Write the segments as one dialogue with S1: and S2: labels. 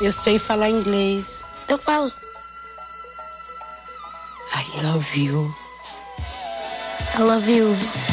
S1: Eu sei falar inglês.
S2: Eu falo.
S1: I love you.
S2: I love you.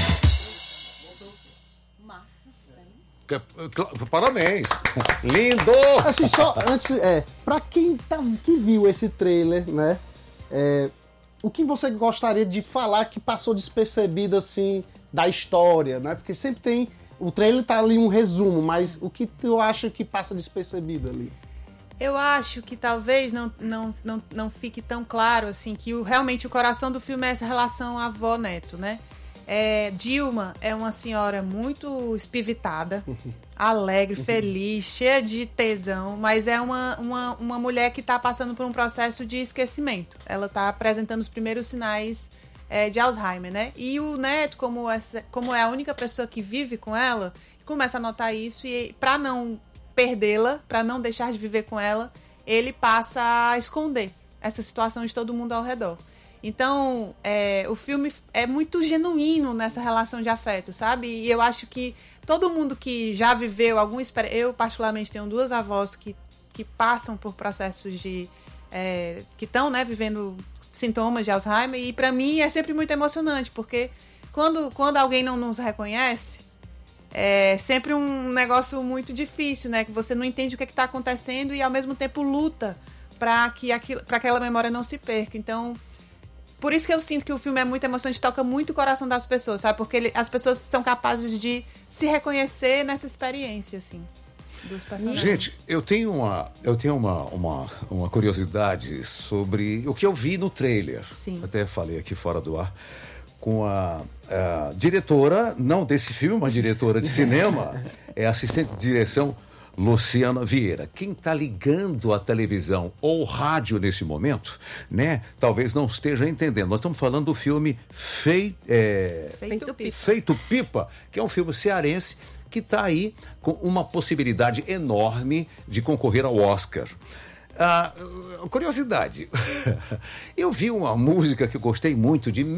S3: Parabéns. Lindo!
S4: Assim, só antes, pra quem que viu esse trailer, né? O que você gostaria de falar que passou despercebido, assim, da história, né? Porque sempre tem... O trailer tá ali um resumo, mas o que tu acha que passa despercebido ali?
S5: Eu acho que talvez não fique tão claro, assim, que realmente o coração do filme é essa relação avó-neto, né? Dilma é uma senhora muito espivitada, alegre, feliz, cheia de tesão, mas é uma mulher que está passando por um processo de esquecimento. Ela está apresentando os primeiros sinais de Alzheimer, né? E o neto, como é a única pessoa que vive com ela, começa a notar isso e, para não perdê-la, para não deixar de viver com ela, ele passa a esconder essa situação de todo mundo ao redor. Então, o filme é muito genuíno nessa relação de afeto, sabe? E eu acho que todo mundo que já viveu alguma experiência... Eu, particularmente, tenho 2 avós que passam por processos de... que estão, né, vivendo sintomas de Alzheimer. E, para mim, é sempre muito emocionante, porque quando alguém não nos reconhece, é sempre um negócio muito difícil, né? Que você não entende o que está acontecendo e, ao mesmo tempo, luta para que aquela memória não se perca. Então... Por isso que eu sinto que o filme é muito emocionante, toca muito o coração das pessoas, sabe? Porque as pessoas são capazes de se reconhecer nessa experiência, assim, dos personagens.
S3: Gente, eu tenho uma curiosidade sobre o que eu vi no trailer.
S5: Sim.
S3: Até falei aqui fora do ar com a diretora, não desse filme, mas diretora de cinema, assistente de direção Luciana Vieira. Quem está ligando a televisão ou rádio nesse momento, né, talvez não esteja entendendo. Nós estamos falando do filme Feito Pipa, que é um filme cearense que está aí com uma possibilidade enorme de concorrer ao Oscar. Curiosidade, eu vi uma música que eu gostei muito de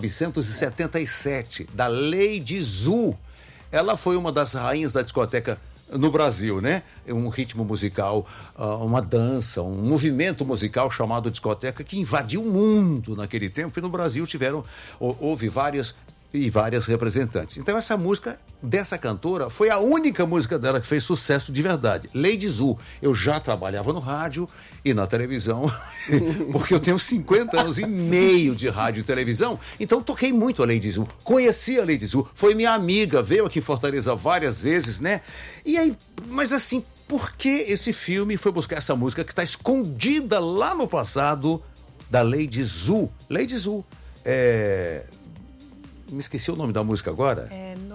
S3: 1977, da Lady Zu. Ela foi uma das rainhas da discoteca no Brasil, né? Um ritmo musical, uma dança, um movimento musical chamado discoteca que invadiu o mundo naquele tempo, e no Brasil houve várias representantes. Então essa música dessa cantora foi a única música dela que fez sucesso de verdade. Lady Zu. Eu já trabalhava no rádio e na televisão, porque eu tenho 50 anos e meio de rádio e televisão, então toquei muito a Lady Zu. Conheci a Lady Zu, foi minha amiga, veio aqui em Fortaleza várias vezes, né? E aí, mas assim, por que esse filme foi buscar essa música que está escondida lá no passado da Lady Zu? Lady Zu, me esqueci o nome da música agora.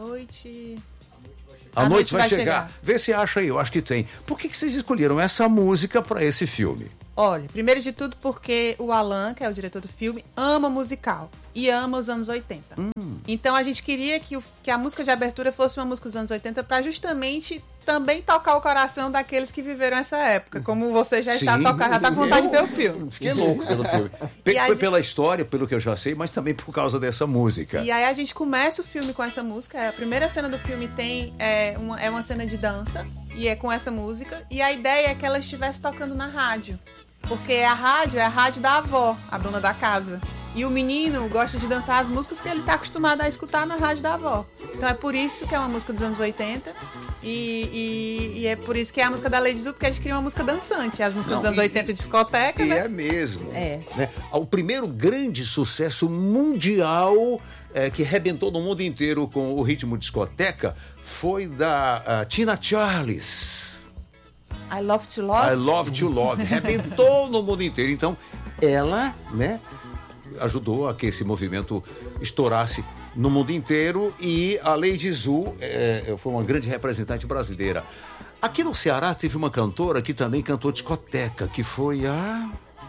S3: A Noite Vai Chegar. Vê se acha aí, eu acho que tem. Por que vocês escolheram essa música para esse filme?
S5: Olha, primeiro de tudo porque o Alan, que é o diretor do filme, ama musical e ama os anos 80. Então a gente queria que a música de abertura fosse uma música dos anos 80 para justamente também tocar o coração daqueles que viveram essa época. Como você já está tocando, já está com vontade de ver o filme.
S3: Fiquei louco pelo filme. Pela história, pelo que eu já sei, mas também por causa dessa música.
S5: E aí a gente começa o filme com essa música. A primeira cena do filme é uma cena de dança e é com essa música. E a ideia é que ela estivesse tocando na rádio. Porque a rádio é a rádio da avó, a dona da casa. E o menino gosta de dançar as músicas que ele está acostumado a escutar na rádio da avó. Então é por isso que é uma música dos anos 80. E é por isso que é a música da Lady Zu, porque a gente queria uma música dançante. As músicas dos anos 80 de discoteca, né?
S3: É mesmo. Né? O primeiro grande sucesso mundial que arrebentou no mundo inteiro com o ritmo discoteca foi da Tina Charles.
S5: I Love to Love.
S3: I Love to Love. Arrebentou no mundo inteiro. Então, ela, né, ajudou a que esse movimento estourasse no mundo inteiro, e a Lady Zu foi uma grande representante brasileira. Aqui no Ceará teve uma cantora que também cantou discoteca, que foi a...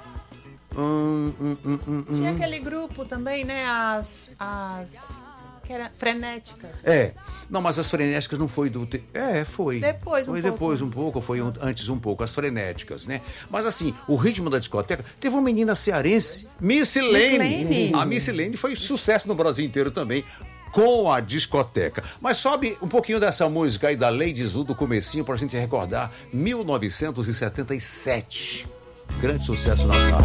S5: Tinha aquele grupo também, né? Que era Frenéticas.
S3: Não, mas as Frenéticas não foi do... Foi.
S5: Depois
S3: um pouco, foi antes um pouco, as Frenéticas, né? Mas assim, o ritmo da discoteca, teve uma menina cearense, Miss Lane. A Miss Lane foi sucesso no Brasil inteiro também. com a discoteca. Mas sobe um pouquinho dessa música aí da Lady Zu do comecinho pra gente recordar 1977. Grande sucesso nas rádios.